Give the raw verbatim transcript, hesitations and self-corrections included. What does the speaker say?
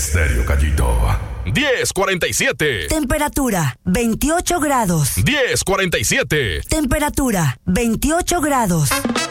Estéreo Gallito. diez cuarenta y siete. Temperatura veintiocho grados. diez cuarenta y siete. Temperatura veintiocho grados.